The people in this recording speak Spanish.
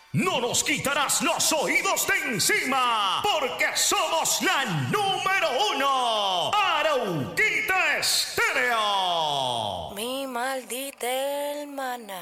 No nos quitarás los oídos de encima, porque somos la número 1. Arauquita Estéreo. Mi maldita